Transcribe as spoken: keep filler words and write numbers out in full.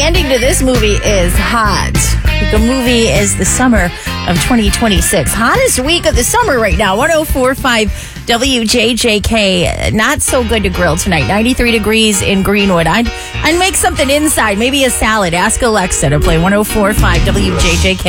ending to this movie is hot. The movie is the summer of twenty twenty-six. Hottest week of the summer right now. one oh four point five W J J K. Not so good to grill tonight. ninety-three degrees in Greenwood. I'd, I'd make something inside. Maybe a salad. Ask Alexa to play one oh four point five W J J K.